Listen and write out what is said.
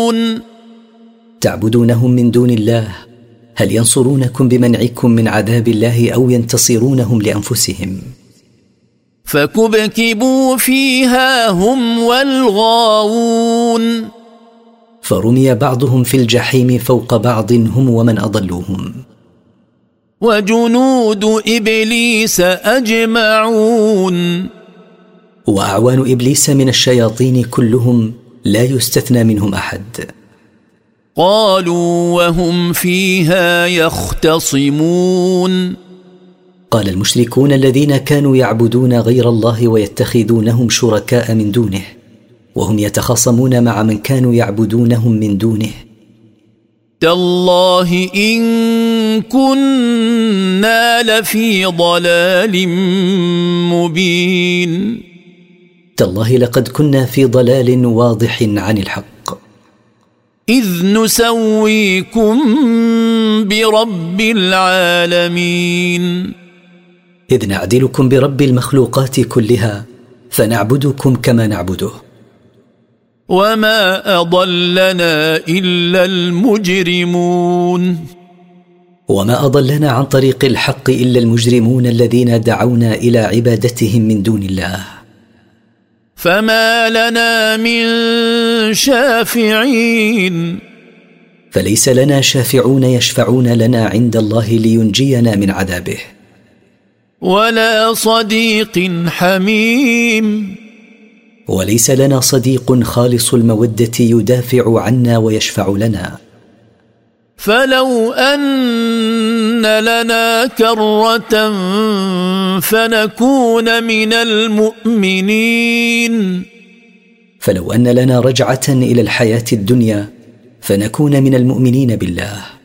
تعبدونهم من دون الله، هل ينصرونكم بمنعكم من عذاب الله أو ينتصرونهم لأنفسهم؟ فكبكبوا فيها هم والغاوون. فرمي بعضهم في الجحيم فوق بعض هم ومن أضلوهم. وجنود إبليس أجمعون. وأعوان إبليس من الشياطين كلهم لا يستثنى منهم أحد. قالوا وهم فيها يختصمون. قال المشركون الذين كانوا يعبدون غير الله ويتخذونهم شركاء من دونه وهم يتخاصمون مع من كانوا يعبدونهم من دونه: تالله إن كنا لفي ضلال مبين. تالله لقد كنا في ضلال واضح عن الحق. إذ نسويكم برب العالمين. إذ نعدلكم برب المخلوقات كلها فنعبدكم كما نعبده. وما أضلنا إلا المجرمون. وما أضلنا عن طريق الحق إلا المجرمون الذين دعونا إلى عبادتهم من دون الله. فما لنا من شافعين. فليس لنا شافعون يشفعون لنا عند الله لينجينا من عذابه. ولا صديق حميم. وليس لنا صديق خالص المودة يدافع عنا ويشفع لنا. فلو أن لنا كرة فنكون من المؤمنين. فلو أن لنا رجعة إلى الحياة الدنيا فنكون من المؤمنين بالله.